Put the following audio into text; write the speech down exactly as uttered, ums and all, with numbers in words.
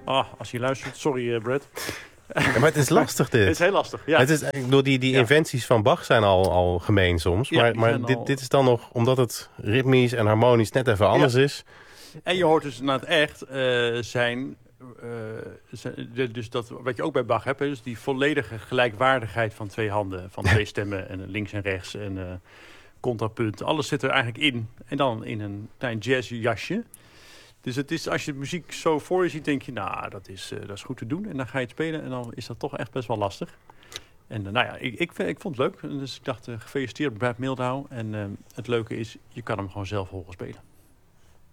Ah, als je luistert, sorry uh, Brad. Ja, maar het is lastig dit. Het is heel lastig, ja. Het is, door die die ja. inventies van Bach zijn al, al gemeen soms. Ja, maar maar dit, al... dit is dan nog, omdat het ritmisch en harmonisch net even anders ja. is. En je hoort dus na het echt uh, zijn... Uh, dus dat, wat je ook bij Bach hebt, dus die volledige gelijkwaardigheid van twee handen. Van twee stemmen, en links en rechts en uh, contrapunt. Alles zit er eigenlijk in. En dan in een klein jazzjasje. Dus het is, als je de muziek zo voor je ziet, denk je, nou, dat is, uh, dat is goed te doen. En dan ga je het spelen en dan is dat toch echt best wel lastig. En uh, nou ja, ik, ik, ik vond het leuk. Dus ik dacht, uh, gefeliciteerd Brad Mehldau. En uh, het leuke is, je kan hem gewoon zelf horen spelen.